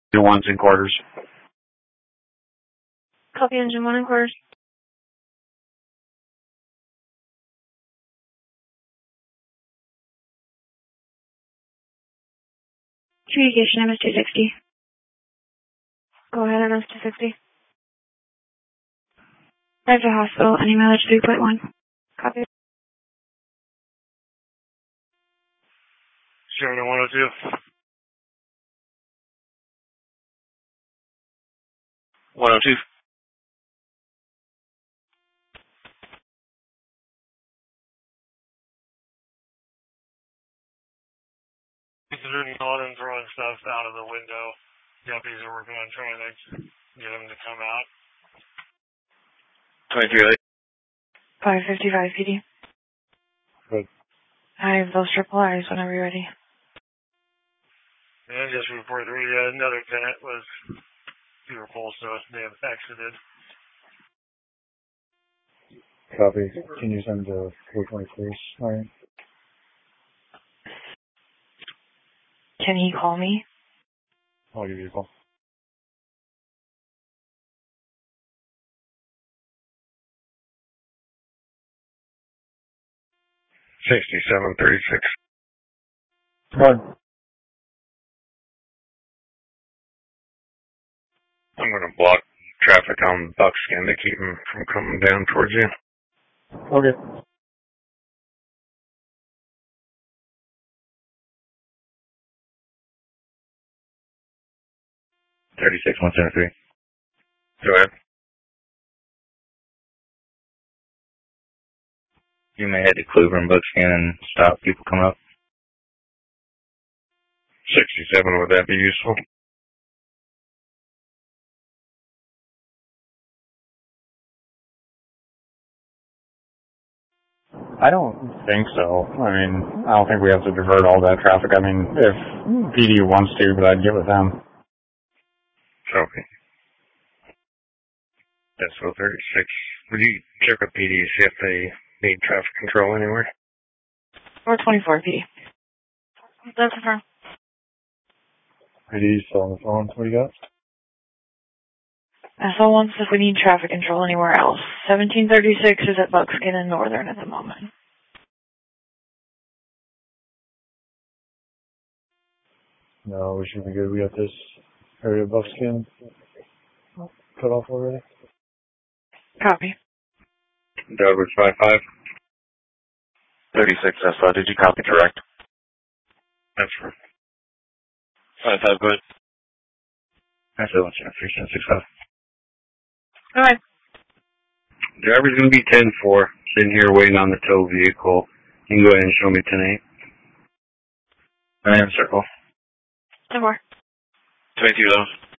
Your one's in quarters. Copy engine 1 in quarters. Communication MS-260. Go ahead, MS-260. Drive to hospital, any mileage 3.1. Copy. 102. 102. Considering on and throwing stuff out of the window, deputies are working on trying to get them to come out. 23 late. 555 PD. Good. I have those triple I's whenever you're ready. And just report another tenant was fewer pulse, so they have exited. Copy. Can you send to 421st? All right. Can he call me? I'll give you a call. $67.36. Run. I'm going to block traffic on Buckskin to keep them from coming down towards you. Okay. $36,173. Go ahead. You may head to Clover and Buckskin and stop people coming up. 67, would that be useful? I don't think so. I mean, I don't think we have to divert all that traffic. I mean, if PD wants to, but I'd get with them. Okay. That's 36. Would you check with PD to see if they need traffic control anywhere? 424 PD. That's confirmed. PD's still on the phone. What do you got? SL wants if we need traffic control anywhere else. 1736 is at Buckskin and Northern at the moment. No, we should be good. We got this area of Buckskin cut off already. Copy. Dover 55. 36 SL, did you copy direct? That's right. 55, go ahead. That's it, 3765. Go ahead. Driver's going to be 10-4. Sitting here waiting on the tow vehicle. You can go ahead and show me 10-8. I am circle. 10-4. 22 those.